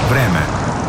vreme.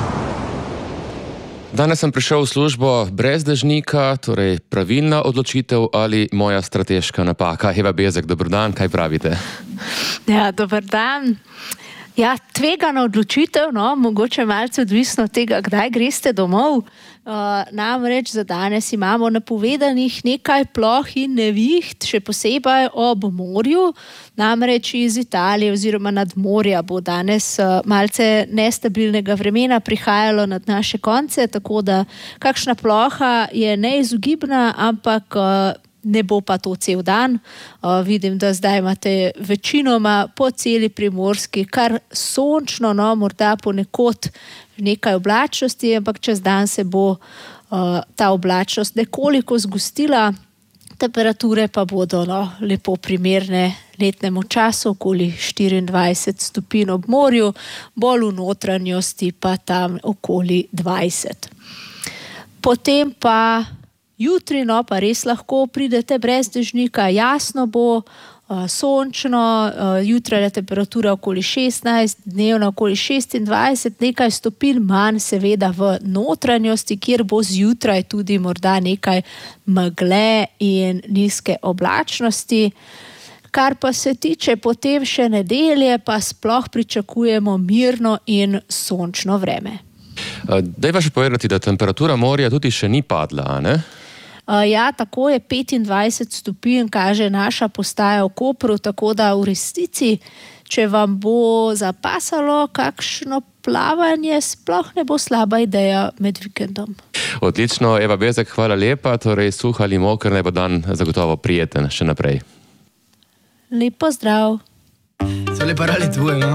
Danes sem prišel v službo brez dežnika, torej pravilna odločitev ali moja strateška napaka. Eva Bezek, dober dan, kaj pravite? Ja, dober dan. Ja, tvegana odločitev, mogoče malce odvisno od tega, kdaj greste domov. Namreč za danes imamo napovedanih nekaj ploh in neviht, še posebej ob morju. Namreč iz Italije oziroma nad morja bo danes malce nestabilnega vremena prihajalo nad naše konce, tako da kakšna ploha je neizogibna, ampak ne bo pa to cel dan. Vidim, da zdaj imate večinoma po celi Primorski kar sončno, morda ponekod nekaj oblačnosti, ampak čez dan se bo ta oblačnost nekoliko zgostila, temperature pa bodo lepo primerne letnemu času, okoli 24 stopinj ob morju, bolj v notranjosti pa tam okoli 20. Potem pa jutri, pa res lahko pridete brez dežnika, jasno bo, sončno, jutranja temperatura okoli 16, dnevna okoli 26, nekaj stopinj manj seveda v notranjosti, kjer bo zjutraj tudi morda nekaj megle in nizke oblačnosti. Kar pa se tiče potem še nedelje, pa sploh pričakujemo mirno in sončno vreme. Dajva še povedati, da temperatura morja tudi še ni padla, a ne? Ja, tako je, 25 stopinj kaže naša postaja v Kopru, tako da v resnici, če vam bo zapasalo kakšno plavanje, sploh ne bo slaba ideja med vikendom. Odlično, Eva Bezek, hvala lepa, torej suh ali moker, naj bo dan zagotovo prijeten še naprej. Lep pozdrav. So le parali tvoje,